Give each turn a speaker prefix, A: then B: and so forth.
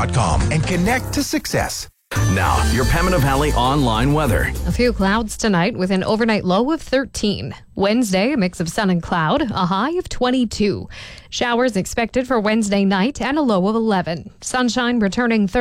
A: PaminaValley.com and connect to success.
B: Now, your Pembina Valley online weather.
C: A few clouds tonight with an overnight low of 13. Wednesday, a mix of sun and cloud, a high of 22. Showers expected for Wednesday night and a low of 11. Sunshine returning Thursday.